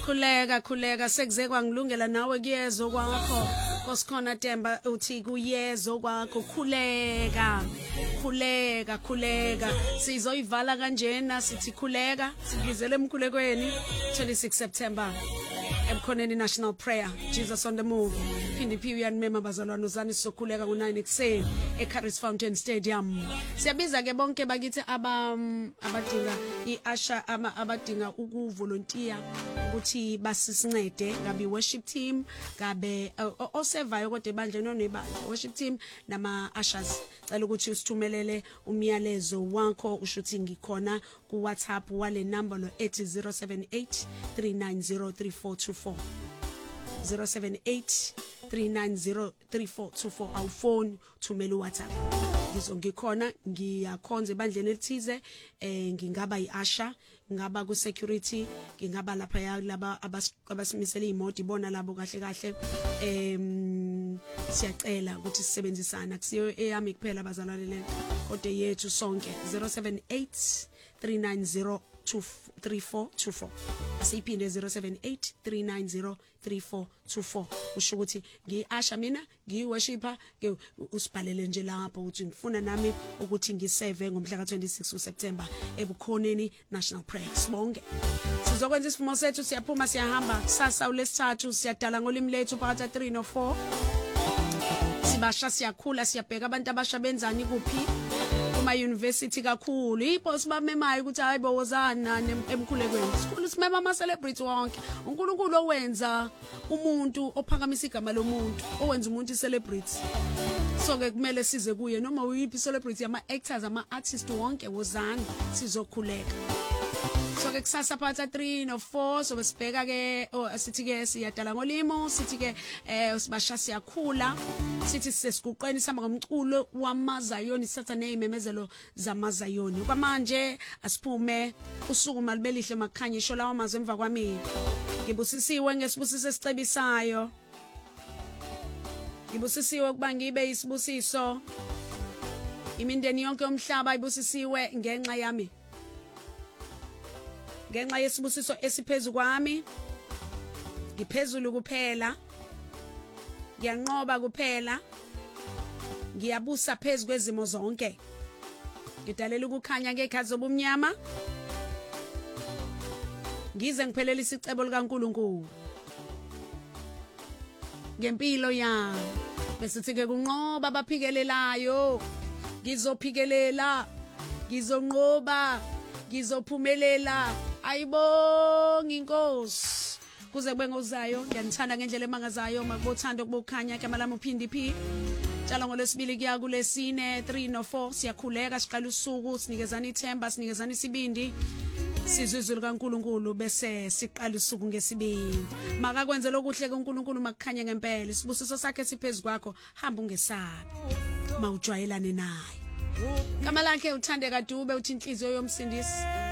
khuleka sekuze kwangilungela nawe kuyezo kwakho Nkosikhona Temba uthi kuyezo kwakho khuleka sizoyivala kanjena sithi khuleka sikuzele emkhulekweni 26 September Emkhoneni National Prayer Jesus on the Move phindi uyanimema bazalwane uzani sizokhuleka ngo9 ekseni eCarris Fountain Stadium siyabiza ke bonke bakithi abadinga iasha abadinga ukuvolunteer ukuthi basisincede ngabe worship team ngabe osevayo kodwa ebandla nonebandla worship team nama ushers cela ukuthi usithumelele umyalezo wakho ushuthi ngikhona ku WhatsApp wale number lo ethi 07839034424 07839034424 awufoni thumela uWhatsApp ngikhona ngiyakhonza ebandleni elithize ngingaba iasha ngaba ku security ngingaba lapha yalaba abasimisela imoto ibona labo kahle siyacela ukuthi sisebenzisana kusiyo eyami kuphela abazalwane le kodwa yethu sonke 07839034424 asiphinde 07839034424 usho ukuthi ngiasha mina ngiworshipper ke usibhalele nje lapho ukuthi ngifuna nami ukuthi ngiseve ngomhla ka26 uSeptember ebukhoneni National Prayer sibonke sizokwenza isifumo sethu siyaphuma siyahamba kusasa ulesithathu siyadala ngolimi lethu phakathi 3 no 4 sibasha siyakhula siyabheka abantu abasha benzani kuphi kuma university kakhulu ipo sibamemayo ukuthi hayibo wozana emkhulekweni sikhulu simema ama celebrity wonke uNkulunkulu owenza umuntu ophakamisa igama lomuntu owenza umuntu i-celebrity so ke kumele size kuye noma uyiphi celebrity ama actors ama artists wonke wozana sizokhuleka so ke kusasa phakathi 3 no 4 so besibheka ke sithi ke siyadala ngolimo sithi ke sibasha siyakhula sithi sesiguqeni sihamba ngomculo wamazayoni satha nezimemezelo zamazayoni kwamanje asiphume usuku malibelihle makhanyisho lawa amazwi emva kwami ngibusisiwe ngesibusise sicebisayo ngibusisiwe kuba ngibe isibusiso imindeni yonke yomhlaba ibusisiwe ngenxa yami ngenxa yesibusiso esiphezulu kwami ngiphezulu kuphela ngiyanqoba kuphela ngiyabusa phezulu kwezimo zonke ngidalela ukukhanya ngekhazi zobumnyama ngize ngiphelele isicebo likaNkuluNkulu ngempilo yami bese sithi kunqoba abaphikelelayo ngizophikelela ngizonqoba ngizophumelela ayibonga inkosi kuze kube ngozayo ngiyanithanda ngendlela emangazayo makubothanda okubukhanya kama lami uphindi njalo ngolesibili kuya kulesine 3 no 4 siyakhuleka siqala usuku sinikezana ithemba sinikezana isibindi sizizwe kaNkuluNkulu bese siqala usuku ngesibindi makakwenze lokuhle kaNkuluNkulu makukhanya ngempela isibusiso sakhe siphezulu kwakho hamba ungesabi mawujwayelane naye Kama lakhe uthande kadube uthi inhliziyo yomsindisi